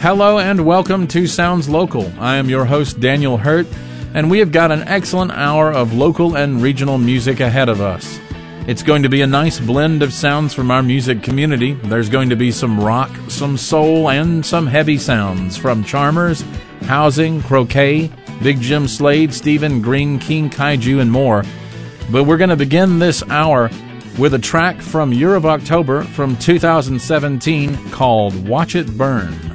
Hello and welcome to Sounds Local. I am your host, Daniel Hurt, and we have got an excellent hour of local and regional music ahead of us. It's going to be a nice blend of sounds from our music community. There's going to be some rock, some soul, and some heavy sounds from Charmers, Housing, Croquet, Big Jim Slade, Stephen Green, King Kaiju, and more. But we're going to begin this hour with a track from Year of October from 2017 called Watch It Burn.